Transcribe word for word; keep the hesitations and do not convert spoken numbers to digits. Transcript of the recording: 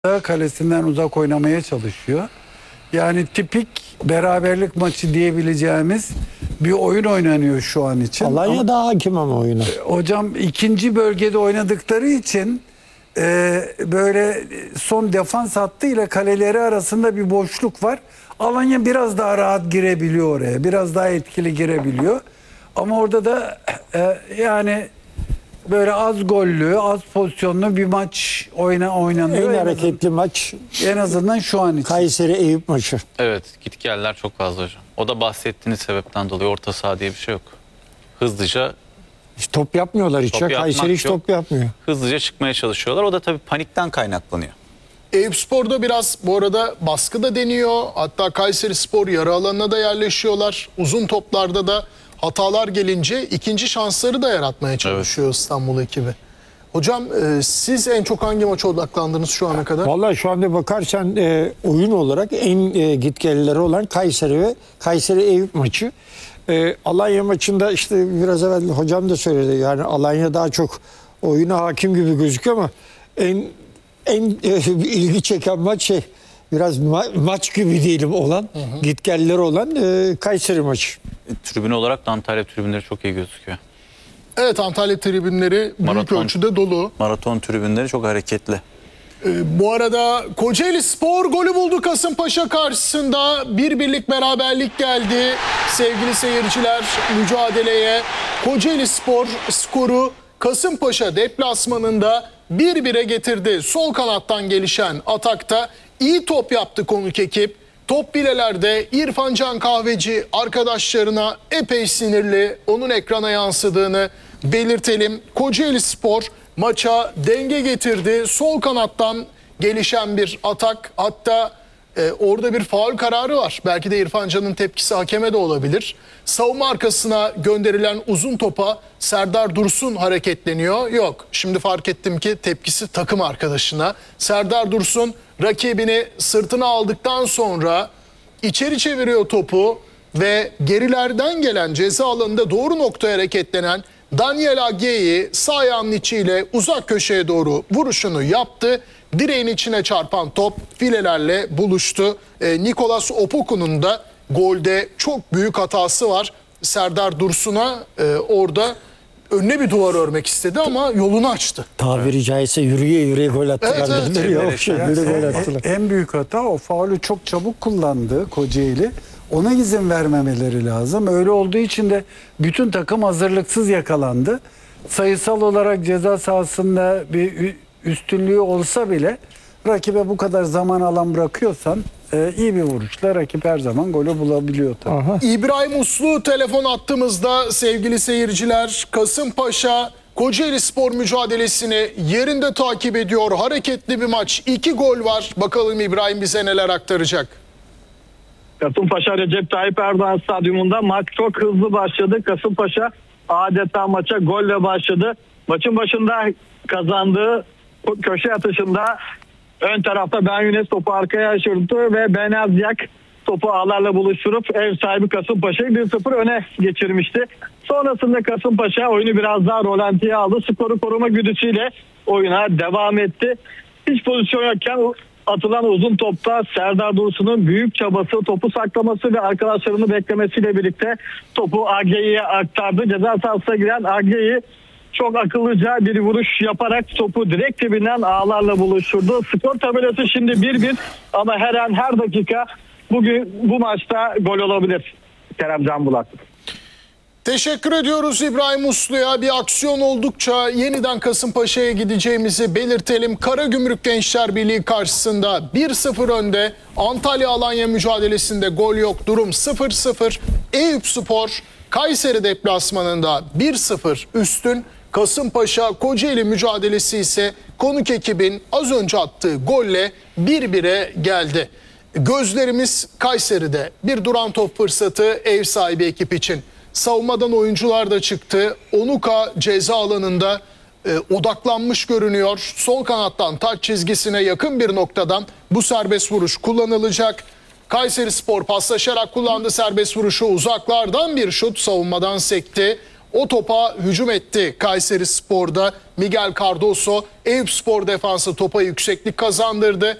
kalesinden uzak oynamaya çalışıyor. Yani tipik beraberlik maçı diyebileceğimiz bir oyun oynanıyor şu an için. Alanya ama, daha hakim ama oyuna. Hocam ikinci bölgede oynadıkları için e, böyle son defans hattıyla kaleleri arasında bir boşluk var. Alanya biraz daha rahat girebiliyor oraya. Biraz daha etkili girebiliyor. Ama orada da e, yani böyle az gollü, az pozisyonlu bir maç oyna oynanıyor. En hareketli maç En azından şu an için. Kayseri Eyüp maçı. Evet, gitgeller çok fazla hocam. O da bahsettiğiniz sebepten dolayı orta saha diye bir şey yok. Hızlıca Hiç top yapmıyorlar hiç. Top ya. yapmak Kayseri hiç yok. top yapmıyor. hızlıca çıkmaya çalışıyorlar. O da tabii panikten kaynaklanıyor. Eyüpspor'da biraz bu arada baskı da deniyor. Hatta Kayserispor yarı alanına da yerleşiyorlar. Uzun toplarda da hatalar gelince ikinci şansları da yaratmaya çalışıyor evet. İstanbul ekibi. Hocam e, siz en çok hangi maça odaklandınız şu ana kadar? Vallahi şu anda bakarsan e, oyun olarak en e, gitgellileri olan Kayseri ve Kayseri Eyüp maçı. E, Alanya maçında işte biraz evvel hocam da söyledi. Yani Alanya daha çok oyuna hakim gibi gözüküyor ama en en e, ilgi çeken maç şey biraz ma- maç gibi diyelim olan hı hı. gitgellileri olan e, Kayseri maçı. E, tribün olarak da Antalya tribünleri çok iyi gözüküyor. Evet, Antalya tribünleri büyük Maraton, ölçüde dolu. Maraton tribünleri çok hareketli. Ee, bu arada Kocaeli Spor golü buldu Kasımpaşa karşısında. Bir birlik beraberlik geldi. Sevgili seyirciler, mücadeleye Kocaeli Spor skoru Kasımpaşa deplasmanında bir bire getirdi. Sol kanattan gelişen atakta iyi top yaptı konuk ekip. Top bilelerde İrfan Can Kahveci arkadaşlarına epey sinirli, onun ekrana yansıdığını belirtelim. Kocaeli Spor maça denge getirdi. Sol kanattan gelişen bir atak, hatta e, orada bir faul kararı var. Belki de İrfan Can'ın tepkisi hakeme de olabilir. Savunma arkasına gönderilen uzun topa Serdar Dursun hareketleniyor. Yok, şimdi fark ettim ki tepkisi takım arkadaşına. Serdar Dursun rakibini sırtına aldıktan sonra içeri çeviriyor topu ve gerilerden gelen ceza alanında doğru noktaya hareketlenen Daniel Ageyi sağ ayağının içiyle uzak köşeye doğru vuruşunu yaptı. Direğin içine çarpan top filelerle buluştu. Ee, Nicolas Opoku'nun da golde çok büyük hatası var. Serdar Dursun'a e, orada önüne bir duvar örmek istedi ama yolunu açtı. Tabiri evet. caizse yürüye yürüye gol attılar. Evet, evet. evet. Yok, şey, Yani gol attılar. en büyük hata o faulü çok çabuk kullandı Kocaeli. Ona izin vermemeleri lazım. Öyle olduğu için de bütün takım hazırlıksız yakalandı. Sayısal olarak ceza sahasında bir üstünlüğü olsa bile rakibe bu kadar zaman alan bırakıyorsan e, iyi bir vuruşla rakip her zaman golü bulabiliyor tabii. Aha. İbrahim Uslu telefon attığımızda sevgili seyirciler. Kasımpaşa Kocaeli Spor mücadelesini yerinde takip ediyor. Hareketli bir maç. İki gol var. Bakalım İbrahim bize neler aktaracak. Kasımpaşa Recep Tayyip Erdoğan Stadyumunda maç çok hızlı başladı. Kasımpaşa adeta maça golle başladı. Maçın başında kazandığı köşe atışında ön tarafta Ben Yunus topu arkaya aşırdı ve Ben Azyak topu ağlarla buluşturup ev sahibi Kasımpaşa'yı bir sıfır öne geçirmişti. Sonrasında Kasımpaşa oyunu biraz daha rolantiye aldı. Skoru koruma güdüsüyle oyuna devam etti. Hiç pozisyon yokken atılan uzun topta Serdar Dursun'un büyük çabası, topu saklaması ve arkadaşlarını beklemesiyle birlikte topu Ageyi'ye aktardı. Ceza sahasına giren Ageyi çok akıllıca bir vuruş yaparak topu direkt dibinden ağlarla buluşturdu. Skor tabelası şimdi bir bir ama her an her dakika bugün bu maçta gol olabilir. Kerem Can Bulat. Teşekkür ediyoruz İbrahim Uslu'ya. Bir aksiyon oldukça yeniden Kasımpaşa'ya gideceğimizi belirtelim. Karagümrük Gençler Birliği karşısında bir sıfır önde. Antalya-Alanya mücadelesinde gol yok. Durum sıfır sıfır. Eyüpspor Kayseri deplasmanında bir sıfır üstün. Kasımpaşa Kocaeli mücadelesi ise konuk ekibin az önce attığı golle bir bire geldi. Gözlerimiz Kayseri'de. Bir duran top fırsatı ev sahibi ekip için. Savunmadan oyuncular da çıktı. Onuka ceza alanında e, odaklanmış görünüyor. Sol kanattan taç çizgisine yakın bir noktadan bu serbest vuruş kullanılacak. Kayserispor paslaşarak kullandı serbest vuruşu. Uzaklardan bir şut savunmadan sekti. O topa hücum etti Kayseri Spor'da. Miguel Cardoso, Eyüpspor defansı topa yükseklik kazandırdı.